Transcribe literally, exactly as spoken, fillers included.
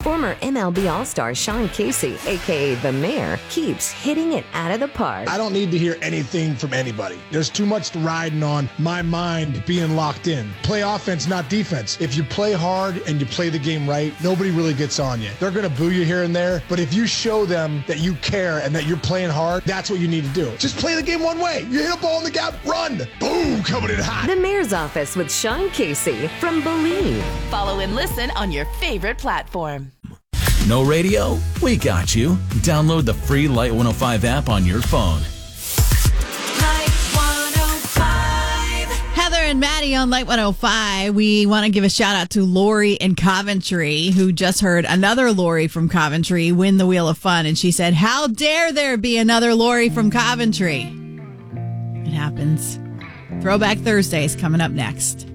Former M L B All-Star Sean Casey, a k a. The Mayor, keeps hitting it out of the park. I don't need to hear anything from anybody. There's too much riding on my mind being locked in. Play offense, not defense. If you play hard and you play the game right, nobody really gets on you. They're going to boo you here and there, but if you show them that you care and that you're playing hard, that's what you need to do. Just play the game one way. You hit a ball in the gap, run. Boom, coming in hot. The Mayor's Office with Sean Casey from Believe. Follow and listen on your favorite platform. No radio? We got you. Download the free Light one oh five app on your phone. Light one oh five. Heather and Maddie on Light one oh five. We want to give a shout out to Lori in Coventry, who just heard another Lori from Coventry win the Wheel of Fun. And she said, how dare there be another Lori from Coventry? It happens. Throwback Thursdays coming up next.